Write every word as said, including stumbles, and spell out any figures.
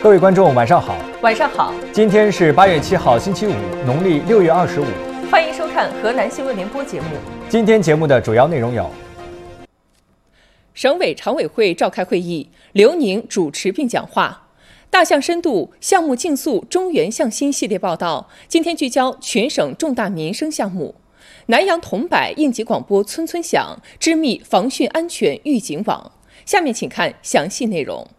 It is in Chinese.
各位观众，晚上好。 晚上好。 今天是八月七号，星期五，农历六月二十五。 欢迎收看河南新闻联播节目。 今天节目的主要内容有： 省委常委会召开会议，刘宁主持并讲话。大象深度项目竞速中原向新系列报道，今天聚焦全省重大民生项目。南阳桐柏应急广播村村响，织密防汛安全预警网。下面请看详细内容。